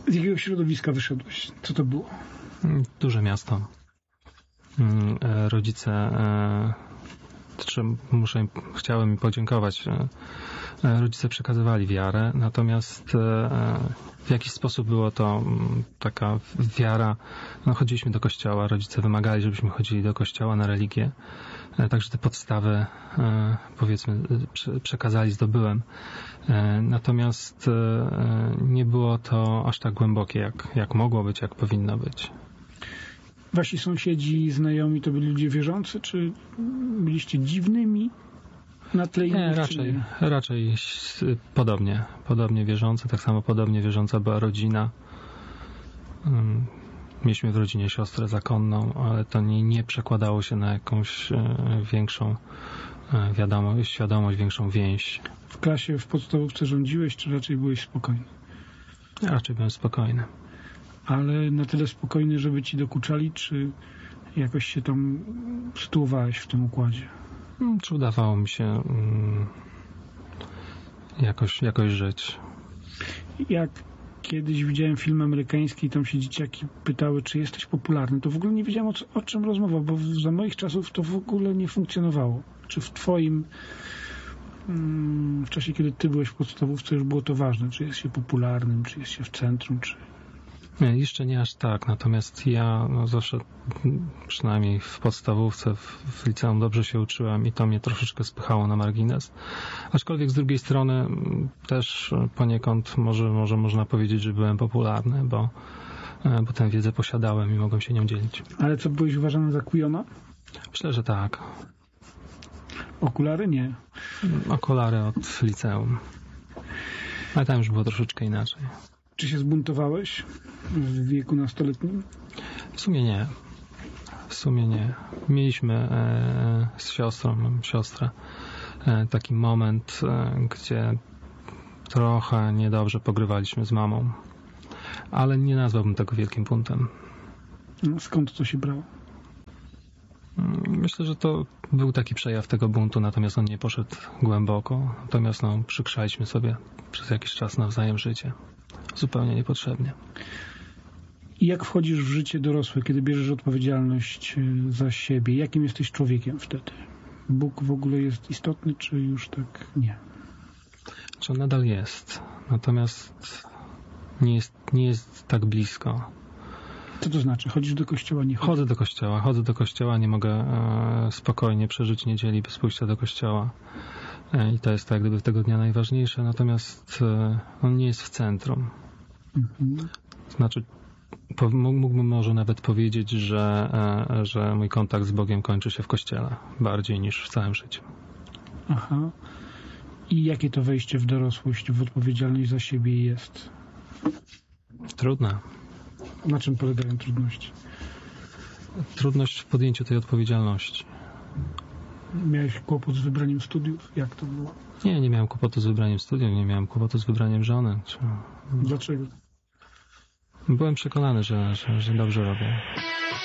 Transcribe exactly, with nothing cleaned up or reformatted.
Z jakiego środowiska wyszedłeś? Co to było? Duże miasto. Rodzice, czy muszę im, chciałem im podziękować. Rodzice przekazywali wiarę, natomiast w jakiś sposób było to taka wiara. No, chodziliśmy do kościoła, rodzice wymagali, żebyśmy chodzili do kościoła na religię. Także te podstawy, powiedzmy, przekazali, zdobyłem. Natomiast nie było to aż tak głębokie, jak, jak mogło być, jak powinno być. Wasi sąsiedzi, znajomi to byli ludzie wierzący, czy byliście dziwnymi na tle innych? Nie, raczej, raczej podobnie. Podobnie wierzący, tak samo podobnie wierząca była rodzina. Mieliśmy w rodzinie siostrę zakonną, ale to nie, nie przekładało się na jakąś większą wiadomość, świadomość, większą więź. W klasie, w podstawówce rządziłeś, czy raczej byłeś spokojny? Ja raczej byłem spokojny. Ale na tyle spokojny, żeby ci dokuczali, czy jakoś się tam sytuowałeś w tym układzie? Czy udawało mi się um, jakoś, jakoś żyć? Jak kiedyś widziałem film amerykański i tam się dzieciaki pytały, czy jesteś popularny, to w ogóle nie wiedziałem, o, co, o czym rozmowa, bo za moich czasów to w ogóle nie funkcjonowało. Czy w twoim um, w czasie, kiedy ty byłeś w podstawówce, już było to ważne, czy jest się popularnym, czy jest się w centrum, czy... Nie, jeszcze nie aż tak, natomiast ja no, zawsze, przynajmniej w podstawówce, w, w liceum dobrze się uczyłem i to mnie troszeczkę spychało na margines. Aczkolwiek z drugiej strony też poniekąd może, może można powiedzieć, że byłem popularny, bo, bo tę wiedzę posiadałem i mogłem się nią dzielić. Ale co, byłeś uważany za kujona? Myślę, że tak. Okulary? Nie. Okulary od liceum. Ale tam już było troszeczkę inaczej. Czy się zbuntowałeś w wieku nastoletnim? W sumie nie. W sumie nie. Mieliśmy e, z siostrą, mam siostrę, e, taki moment, e, gdzie trochę niedobrze pogrywaliśmy z mamą. Ale nie nazwałbym tego wielkim buntem. No, skąd to się brało? Myślę, że to był taki przejaw tego buntu, natomiast on nie poszedł głęboko. Natomiast no, przykrzaliśmy sobie przez jakiś czas nawzajem życie. Zupełnie niepotrzebnie. I jak wchodzisz w życie dorosłe, kiedy bierzesz odpowiedzialność za siebie? Jakim jesteś człowiekiem wtedy? Bóg w ogóle jest istotny, czy już tak nie? Czy on nadal jest, natomiast nie jest, nie jest tak blisko. Co to znaczy? Chodzisz do kościoła? Nie chodzisz? Chodzę do kościoła, chodzę do kościoła, nie mogę e, spokojnie przeżyć niedzieli bez pójścia do kościoła. E, I to jest tak gdyby tego dnia najważniejsze, natomiast e, on nie jest w centrum. Mhm. Znaczy, po, mógłbym może nawet powiedzieć, że, e, że mój kontakt z Bogiem kończy się w kościele, bardziej niż w całym życiu. Aha. I jakie to wejście w dorosłość, w odpowiedzialność za siebie jest? Trudne. Na czym polegają trudności? Trudność w podjęciu tej odpowiedzialności. Miałeś kłopot z wybraniem studiów? Jak to było? Nie, nie miałem kłopotu z wybraniem studiów, nie miałem kłopotu z wybraniem żony. Czy... Dlaczego? Byłem przekonany, że, że, że dobrze robię.